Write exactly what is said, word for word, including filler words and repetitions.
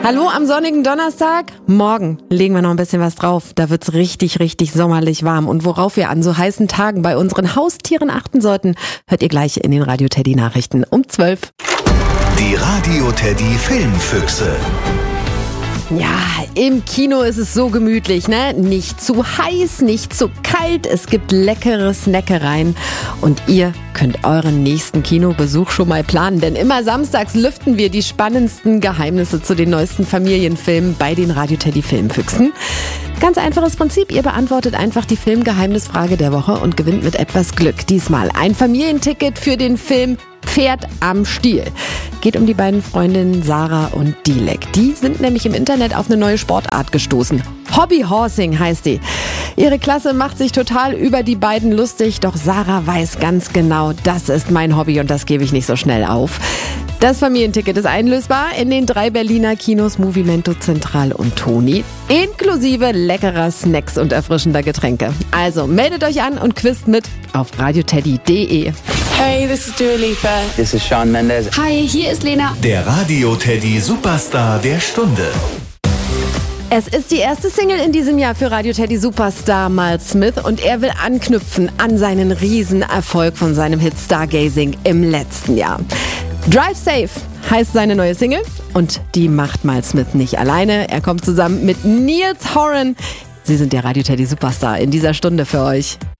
Hallo am sonnigen Donnerstag. Morgen legen wir noch ein bisschen was drauf. Da wird's richtig, richtig sommerlich warm. Und worauf wir an so heißen Tagen bei unseren Haustieren achten sollten, hört ihr gleich in den Radio Teddy Nachrichten um zwölf. Die Radio Teddy Filmfüchse. Ja, im Kino ist es so gemütlich, ne? Nicht zu heiß, nicht zu kalt. Es gibt leckere Snackereien. Und ihr könnt euren nächsten Kinobesuch schon mal planen. Denn immer samstags lüften wir die spannendsten Geheimnisse zu den neuesten Familienfilmen bei den Radio Teddy Filmfüchsen. Ganz einfaches Prinzip. Ihr beantwortet einfach die Filmgeheimnisfrage der Woche und gewinnt mit etwas Glück. Diesmal ein Familienticket für den Film Pferd am Stiel. Geht um die beiden Freundinnen Sarah und Dilek. Die sind nämlich im Internet auf eine neue Sportart gestoßen. Hobbyhorsing heißt die. Ihre Klasse macht sich total über die beiden lustig, doch Sarah weiß ganz genau, das ist mein Hobby und das gebe ich nicht so schnell auf. Das Familienticket ist einlösbar in den drei Berliner Kinos Movimento Zentral und Toni, inklusive leckerer Snacks und erfrischender Getränke. Also meldet euch an und quizt mit auf radioteddy punkt de. Hey, this is Dua Lipa. This is Shawn Mendes. Hi, hier ist Lena. Der Radio Teddy Superstar der Stunde. Es ist die erste Single in diesem Jahr für Radio Teddy Superstar Miles Smith und er will anknüpfen an seinen Riesenerfolg von seinem Hit Stargazing im letzten Jahr. Drive Safe heißt seine neue Single und die macht Miles Smith nicht alleine. Er kommt zusammen mit Niels Horan. Sie sind der Radio Teddy Superstar in dieser Stunde für euch.